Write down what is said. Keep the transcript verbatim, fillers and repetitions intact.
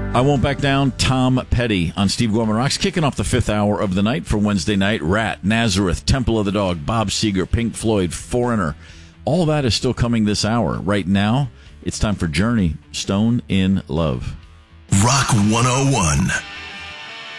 I Won't Back Down, Tom Petty on Steve Gorman Rocks, kicking off the fifth hour of the night for Wednesday night. Rat, Nazareth, Temple of the Dog, Bob Seger, Pink Floyd, Foreigner. All that is still coming this hour. Right now, it's time for Journey, Stone in Love. Rock one oh one.